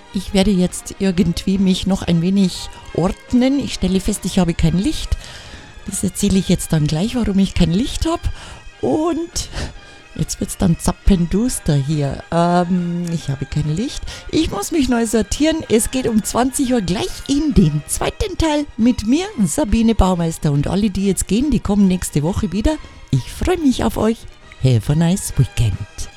Ich werde jetzt irgendwie mich noch ein wenig ordnen. Ich stelle fest, ich habe kein Licht. Das erzähle ich jetzt dann gleich, warum ich kein Licht habe. Und jetzt wird es dann zappenduster hier. Ich habe kein Licht. Ich muss mich neu sortieren. Es geht um 20 Uhr gleich in den zweiten Teil mit mir, Sabine Baumeister. Und alle, die jetzt gehen, die kommen nächste Woche wieder. Ich freue mich auf euch. Have a nice weekend.